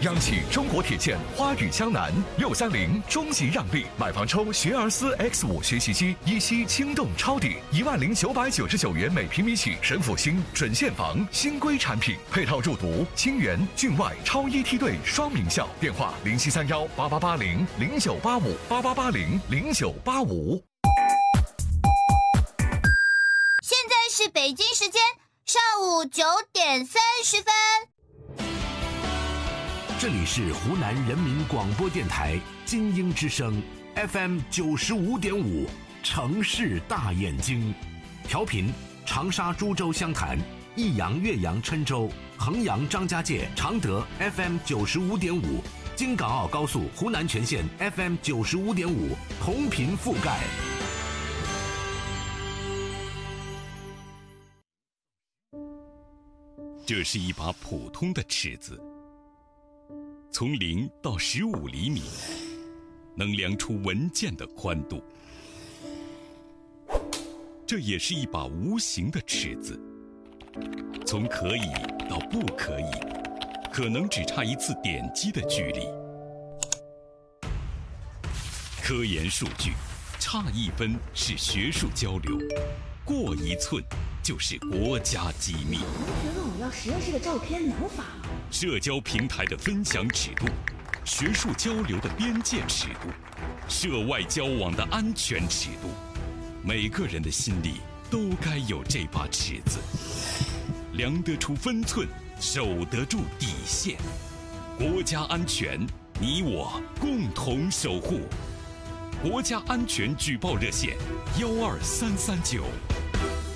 央企中国铁建花语江南630中级让利，买房抽学而思 X5 学习机，一期轻动超抵10999元每平米起，神府新准现房新规产品，配套入读清源、郡外超一梯队双名校，电话07318880098588800985。 现在是北京时间上午9点30分。 这里是湖南人民广播电台精英之声 FM 95.5城市大眼睛，调频长沙、株洲、湘潭、益阳、岳阳、郴州、衡阳、张家界、常德 FM 95.5，京港澳高速湖南全线 FM 95.5同频覆盖。 这是一把普通的尺子，从0到15厘米，能量出文件的宽度。这也是一把无形的尺子，从可以到不可以，可能只差一次点击的距离。科研数据，差1分是学术交流，过1寸就是国家机密。 觉得我要实验室的照片能发吗？ 社交平台的分享尺度，学术交流的边界尺度，涉外交往的安全尺度，每个人的心里都该有这把尺子，量得出分寸，守得住底线。国家安全，你我共同守护。国家安全举报热线：12339。